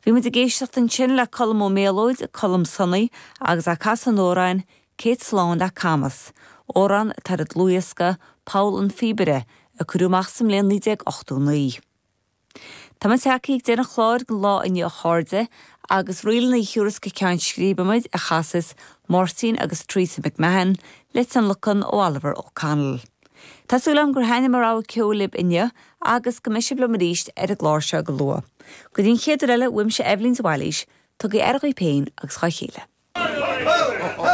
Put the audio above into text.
Bhí mu a géistecht an sin le colm ó mélóid a colm sunnaí agus a cas an óráin Kate Sloan a Camas, óran tar a dlúiasca Paul an Fibere a curúmach sam leon 1889. Tá man teacaigh déna chláir go lá inne a cháde agus riil na chiúras go ceann scríbamuid a chasas Martin agus Teresa McMahon lit an luchan ó Oliver O'Connell. Tásúlam gur haine mar á ceolib inne agus go meisi bla maríist ar a gláir se go lua. Go dín chéad eile wimse Evelyn Wallis tu go ergaí péin agus chaichéile.